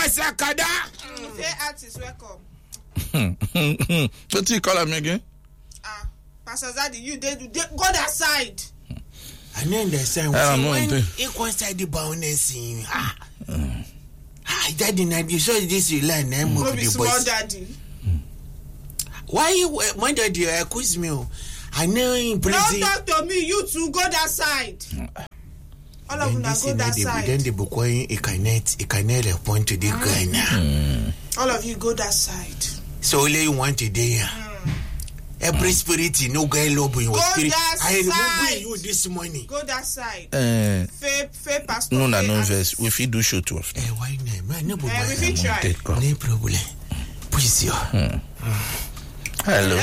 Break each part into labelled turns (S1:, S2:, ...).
S1: Sakada.
S2: Say artist welcome.
S3: What do you call him again?
S2: Pastor Zadi, you go that side.
S1: I know understand. When equal side the boundness. Daddy, now you saw this you learn.
S2: Go be small daddy.
S1: Why when did you accuse me? I know in prison.
S2: Don't talk to me. You two go that side. All of them go that side.
S1: Then the book it cannot point to the guy now.
S2: All of you go that side.
S1: So only you want today. Every spirit, no guy love you. I remember you this morning.
S2: Go that side. Fair pastor.
S3: No, verse. We fit do show to us.
S1: Why not? No,
S2: we fit try.
S1: No problem. Please,
S3: Hello.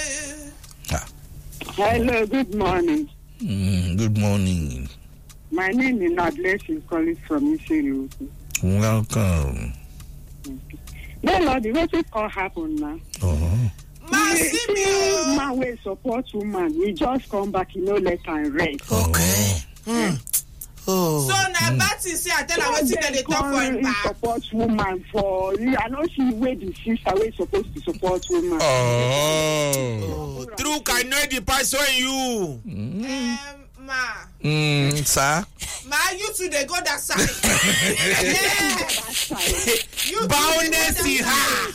S4: Hello, good morning.
S3: Good morning.
S4: My name is Nadler. She's calling from Ishelu.
S3: Welcome.
S4: No, Lord, what will all happen now? Man will support woman. He just come back, let her rest.
S1: Okay.
S2: So now Betty say I tell her what they talk for him back.
S4: Support woman for I know she wait the sister way supposed to support woman.
S1: True can know the person you.
S3: Sir.
S2: Ma, you two they go that side. You
S1: boundness in her.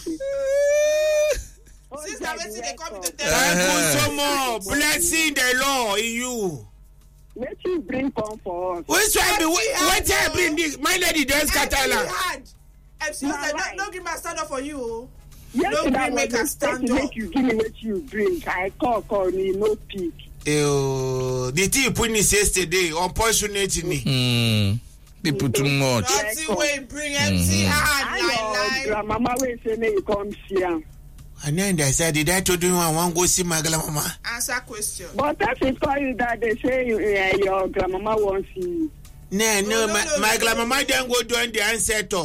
S2: Sister Betty they come to tell
S1: Thank you so much. Blessing the law in you.
S4: What you bring come for us?
S1: What I bring this? My lady does Catalan.
S2: No give me a stand up for you.
S4: Yes,
S2: no green make a stand up.
S4: Make you give me what you bring. I call me no pick.
S1: The tea you put in this yesterday, unfortunately.
S3: People too much.
S2: Nothing way bring empty hand.
S4: Grandmama will say me you come see him.
S1: And then they said, did I told you I want to go see my grandmama?
S2: Answer question.
S4: But that is call you that they say your grandmama wants you.
S1: No, my grandmama didn't go doing the answer to.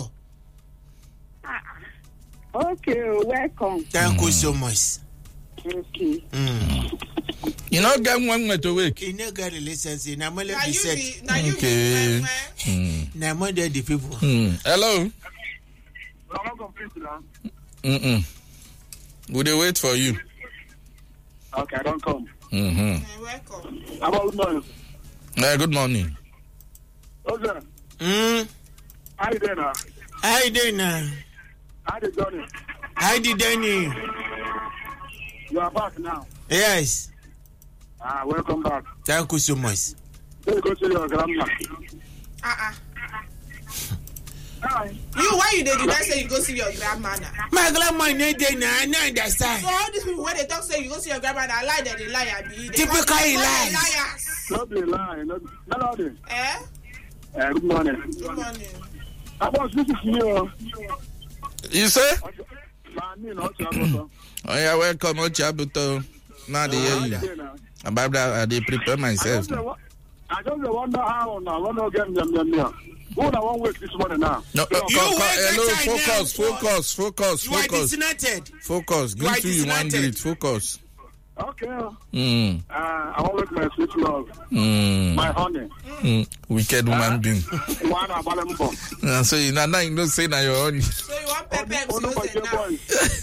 S4: Okay, welcome.
S1: Thank you so much.
S4: Okay.
S3: You know, get 1 minute awake.
S1: You know, got a license. Now, I'm
S2: now you
S3: okay.
S1: Now, I'm the people.
S3: Hello. Would they wait for you?
S4: Okay, I don't come.
S2: Welcome.
S4: How about good morning?
S3: Good morning.
S4: Okay. How you doing now?
S1: How you doing now?
S4: How you doing?
S1: How did Danny?
S4: You are back now.
S1: Yes.
S4: Welcome back.
S1: Thank you so much.
S4: Let's go to your grandma.
S2: You why you did not say you go see your grandma now?
S1: My grandma need I understand.
S2: So all these people when they talk say you go see your grandma, I lie that they lie and be
S1: typical
S2: liars.
S4: Not be lying. Not
S2: Good
S4: morning.
S2: Good morning.
S4: How about this is you?
S3: You say? Oh yeah, welcome, Ochabuto. Now they hear you. About that, I prepare myself.
S4: I just wonder how I want to get them. Who I want wait this morning now?
S3: No, focus.
S1: You are disconnected.
S3: Focus. Greet to you one greet. Focus.
S4: Okay. I want to wait my sweet love. My honey.
S3: Wicked woman being.
S4: One about
S3: so you don't say now your honey.
S2: So you want Pepe to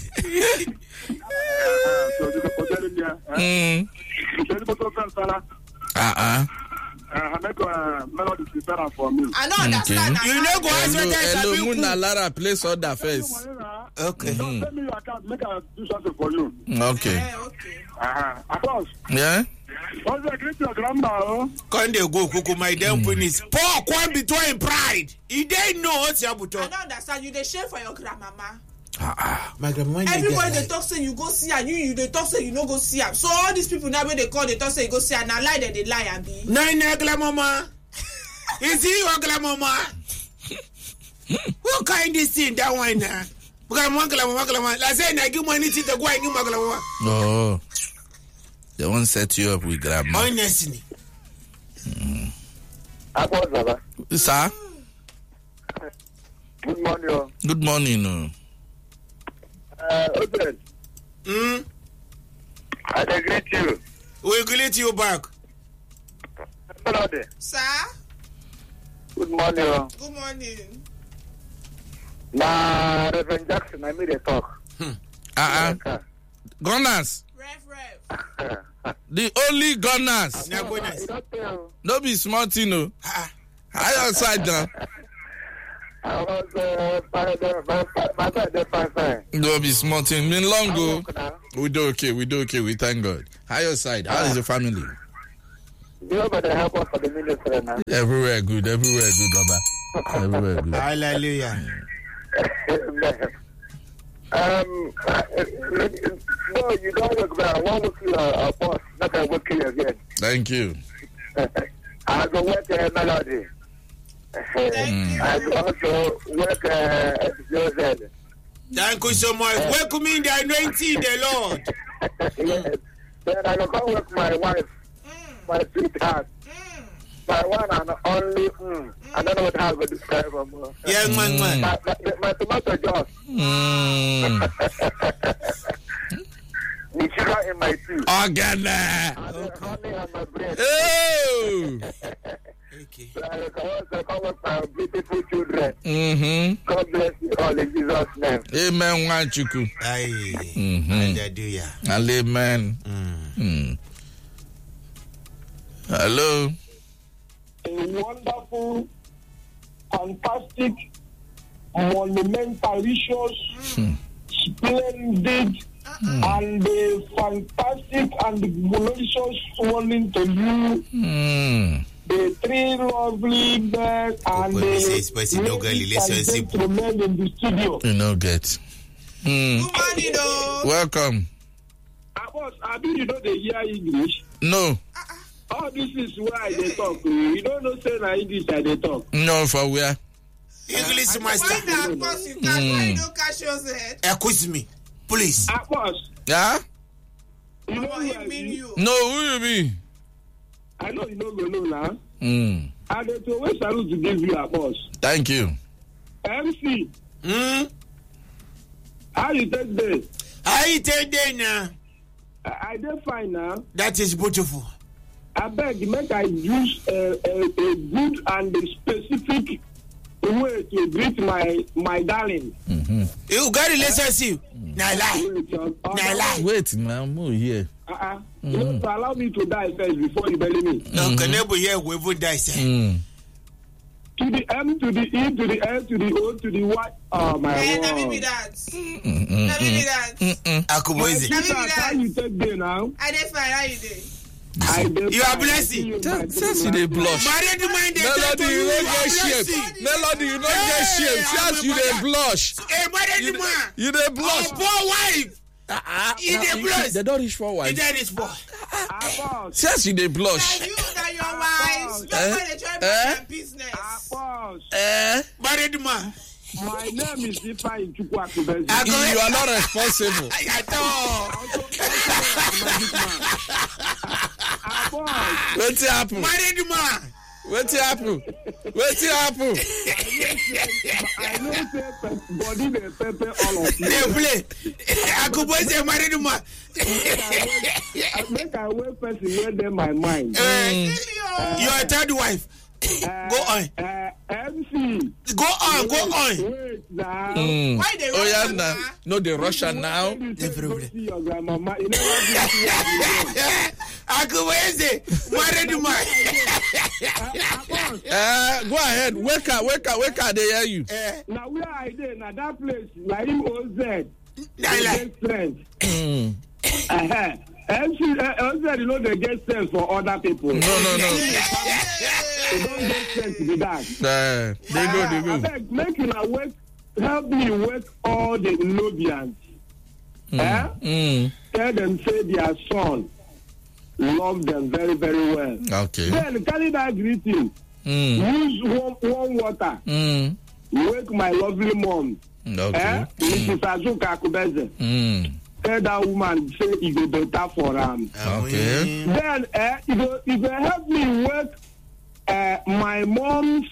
S4: I make a melody prepare for me.
S2: I know understand.
S1: You know go ask me
S3: hello, Muna Lara, place order first.
S1: Okay.
S4: Don't send me your account, make I do something for you.
S3: Okay.
S4: Of course.
S3: Yeah?
S4: What's the greet your grandma?
S1: Can they go kuku my damn penis? Paul kwan between pride. He didn't know what's your buto.
S2: I don't understand. You they share for your grandmama.
S1: My grandma.
S2: Everybody they talk say you go see her, you they talk say you no go see her. So all these people now when they call they talk say you go see her, now lie that they lie and be.
S1: Nine grandmama. Is he your grandmama? Who kind this thing that one now? Grandma. Let's say I give money to go and give my grandma.
S3: No. They won't set you up with grandma.
S1: Honestly.
S3: Sir?
S4: Good morning.
S3: Good morning.
S4: Open. I greet you.
S1: We greet you back.
S2: Sir?
S4: Good morning.
S2: Good morning.
S4: Nah, Reverend Jackson, I made a talk.
S3: Gunners.
S2: Rev.
S3: The only gunners. No be smart, you know. How your side now?
S4: I was fine.
S3: No be smart, in mean long go. We do okay, we thank God. How your side? How is the family?
S4: You got the help for the ministry now.
S3: Everywhere good, Baba. Everywhere good.
S1: Hallelujah.
S4: No, you don't work there. I want to kill a boss. Not I work here again.
S3: Thank you.
S4: I go work Melody. I go also work at Joseph.
S1: Thank you so much. Welcome in the anointing, the Lord.
S4: Yes. Then I go work my wife, my sweetheart. My one and only, I don't know what how to describe her more.
S1: Yeah, man.
S4: My tomato juice. The sugar in my tea.
S3: Organa.
S4: Honey on my bread.
S3: Oh.
S1: Okay.
S4: I come with my beautiful children.
S3: Mm-hmm.
S4: God bless you all in Jesus' name.
S3: Amen. Wanchuku.
S1: Hallelujah.
S3: Amen. Hello.
S5: A wonderful, fantastic, monumentalicious, splendid, and a fantastic and glorious morning to you. The three lovely men and the gentlemen in the studio.
S3: You know, get.
S2: Good morning, though.
S3: Welcome.
S5: Boss, I mean, you know they hear English.
S3: No.
S5: All this is why they talk. You don't know say na English that they talk.
S3: No, for where?
S1: English master.
S2: Why now? Of course you can't. Why you don't catch your head?
S1: Excuse me, please.
S5: Boss,
S3: Yeah?
S5: you know who
S2: Him mean you.
S3: No, who you be?
S5: I know you don't know now.
S3: Mm.
S5: And it's always salute to give you a boss.
S3: Thank you.
S5: MC, how you take this?
S1: How you take that now?
S5: I dey fine now.
S1: That is beautiful.
S5: I beg, make I use a good and a specific way to greet my darling.
S3: Mm-hmm.
S1: You got relationship? Nah lie.
S3: Wait, man, I'm here.
S5: You know, to allow me to die first before you bury me.
S1: No, can never hear we would die, sir.
S5: To the M, to the E, to the L, to the O, to the Y. Oh, my
S2: Let me
S5: word.
S2: be that. Let me be that.
S1: Akuboise.
S5: How you take day now?
S2: I dey fine. How you dey?
S1: You are blessing.
S3: Since you dey blush.
S1: Married man, they
S3: Melody, you don't get shame. Melody, you don't get shame. Since you dey blush.
S1: Hey, married man.
S3: You dey blush.
S1: Poor wife. You dey blush.
S3: They don't reach for
S1: You
S3: wife.
S1: dey this boy.
S3: Since you dey blush.
S2: You that your wives. That's why they try to make their business.
S1: Married man.
S5: My name is Ifeanyi Chukwuakubeze.
S3: You are not responsible. Wetin happen?
S1: Married man.
S3: Wetin happen? Wetin happen?
S5: I know say body dey pepper all of you.
S1: They play. Akuboise married man.
S5: Make I wait person wey dey my mind.
S1: Your third wife. Go on.
S5: MC.
S1: Go on.
S5: Wait now.
S2: Why they
S3: Oh yeah,
S2: rush
S3: now.
S2: now?
S3: No, they Russian now.
S5: Go see your grandmama. You never do
S1: Akuboise married man.
S3: Go ahead. Wake up. They hear you.
S5: Now where I dey? Na that place. Na him OZ.
S1: Lie.
S5: Strength. MC OZ, you know they get strength for other people.
S3: No.
S5: They don't get strength to be that.
S3: They go.
S5: I beg, make una wake, help me wake all the Nubians. Tell them say their son love them very, very well.
S3: Okay.
S5: Then carry that greeting. Use warm water. Wake my lovely mom.
S3: Okay.
S5: Mrs. Azuka Akubeze. Tell that woman say it go better for am.
S3: Okay.
S5: Then if you help me wake my mom's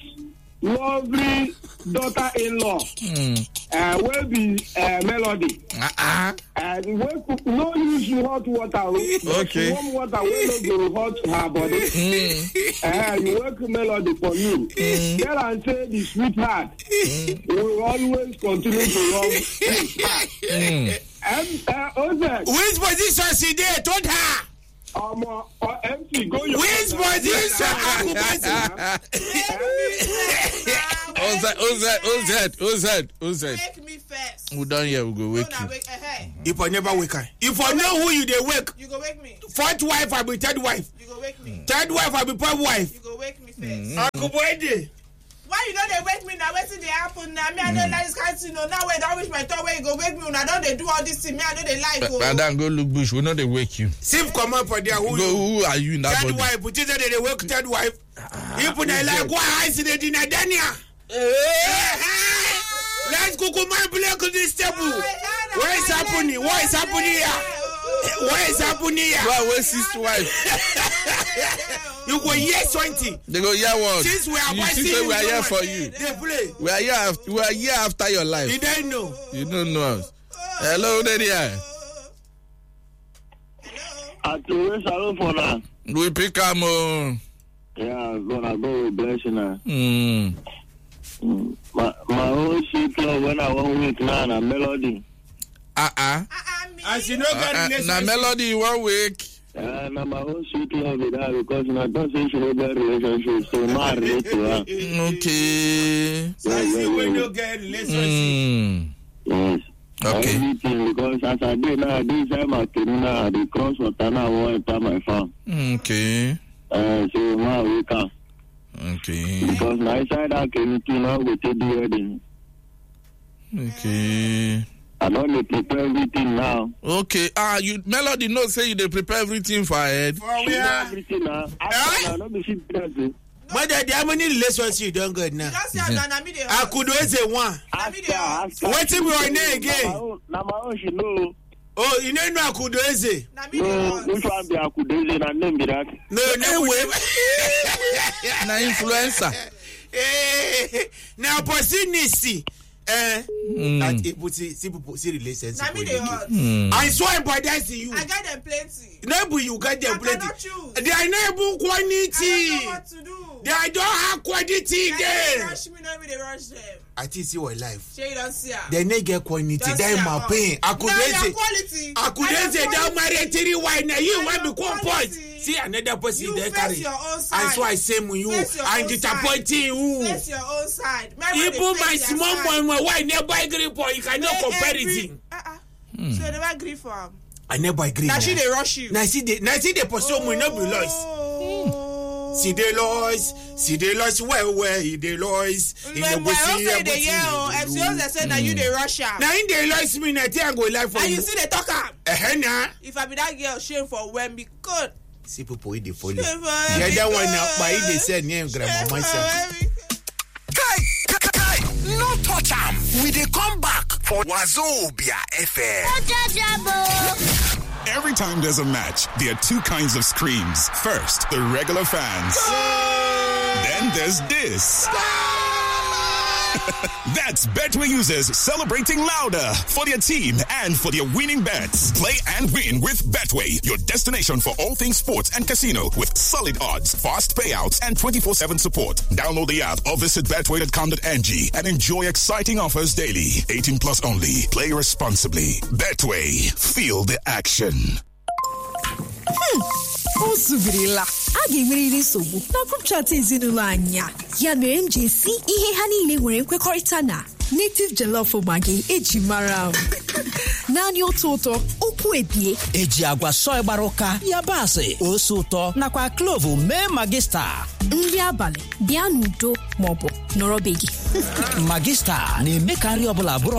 S5: lovely daughter-in-law will be Melody. And no use hot water.
S3: Okay.
S5: Warm water will go hot her body. And work melody for you. Tell and say the sweetheart will always continue to love sweetheart.
S1: Which position she there? Told her.
S5: MC, go your
S1: Which position?
S3: Oz.
S2: Wake me first.
S3: We done here, we go wake you.
S1: If I never wake her. If I know who you they wake.
S2: You go wake me.
S1: Fourth wife, I be third wife.
S2: You go wake me.
S1: Third wife, I be fourth wife.
S2: You go wake me first.
S1: Akuboede.
S2: Why you know they wake me now? Waiting they happen now. Me I don't like this kind of thing. Now wait, I wish my thought where you go wake me. Now don't they do all this thing? Me I know they like.
S3: Madam, go look bush. We know they wake you.
S1: Same command for there.
S3: Who are you in that
S1: third
S3: body?
S1: wife, but you say they wake third wife. If they like, why is it in a Dania? Let's go my block on this table. What is happening? What is happening here? What is happening here?
S3: Well, where's his wife?
S1: You go year 20.
S3: They go year one.
S1: Since we are
S3: you see, we are here for you.
S1: They play.
S3: We are here after your life.
S1: You don't know.
S3: You don't know us. Hello, Nadia.
S5: Hello for that.
S3: We pick up more.
S5: Yeah, gonna go with blessing now. My own shit when I want week now na melody.
S1: As you know,
S3: na melody 1 week.
S5: Na my own shit love with her because I don't say she no get relationship, so my relate to her.
S3: Okay.
S1: So I see when you get relationship.
S5: Yes.
S3: Okay.
S5: Everything because as I did now, this time I came now, the cross water now I want enter my farm.
S3: Okay.
S5: So now we can.
S3: Okay.
S5: Because now inside that community now we take the wedding.
S3: Okay.
S5: I don't prepare everything now.
S3: Okay. You Melody no say you dey prepare everything for ahead.
S1: For where?
S5: Everything now. I don't be shit dressing.
S1: But there how many relations you don't get now?
S2: Just say na me dey.
S1: I could always say one. What's in your name again?
S5: Na my own she know.
S1: Oh, you know I could always say.
S2: Na me
S5: No,
S2: dey.
S5: which one be I could do it and name be that?
S1: No way.
S3: Na influencer.
S1: Now opportunity. That people see relationship.
S2: Na me dey hot.
S1: I saw him by that see you.
S2: I got them plenty.
S1: No, you got them
S2: I
S1: plenty.
S2: cannot choose.
S1: They are not quality.
S2: I don't know what to do.
S1: They don't have quality
S2: They
S1: there.
S2: rush me, no me they rush them.
S1: I think see what life.
S2: Shey you don't see her.
S1: They need get quality.
S2: Don't
S1: They
S2: see
S1: my
S2: her.
S1: pain. I could
S2: Now
S1: say.
S2: your quality.
S1: I could say down my three wine. Now you
S2: Now
S1: want
S2: your
S1: to come point.
S2: quality.
S1: See another person
S2: You
S1: they
S2: face
S1: carry.
S2: your own side.
S1: And so I say with you.
S2: Face your
S1: I'm
S2: own
S1: disappointing you.
S2: Face your own side.
S1: Even my small boy, why never agree for you cannot compare it.
S2: So you never agree for him.
S1: I never agree.
S2: Now she they rush you.
S1: Now see the pursue me not be lost. See the loss, well, the loss. In the
S2: bush, and so they say that you the Russia.
S1: Now in the loss, me na I go live for
S2: and
S1: you.
S2: you see the talker.
S1: Nah.
S2: If I be that girl, shame for when be good.
S1: See people in the follow.
S2: Shame for when
S1: Yeah,
S2: be
S1: that one
S2: good.
S1: now. By they say name grandma
S2: Shame for
S1: myself.
S2: when be good.
S6: Kai, no touch am. We dey come back for Wazobia FM.
S7: Every time there's a match, there are two kinds of screams. First, the regular fans. Then there's this. That's Betway users celebrating louder for their team and for their winning bets. Play and win with Betway, your destination for all things sports and casino with solid odds, fast payouts, and 24/7 support. Download the app or visit betway.com.ng and enjoy exciting offers daily. 18 plus only. Play responsibly. Betway. Feel the action.
S8: O subirila. A ga-enwerịrị nsogbu na group chat ezinụlọ anyị. Ya mere m ji esi ihe ha niile nwere nkwekọrịta na native jollof maggi eji mara m. Naanị otu ụtọ, okwu ebie.
S9: Eji agwa soy gbara ụka, yabasị, ose ụtọ nakwa clove mee magista.
S8: Nri abalị bịa n'udo maọbụ nọrọ be gị.
S9: Magista na-eme ka nri ọbụla bụrụ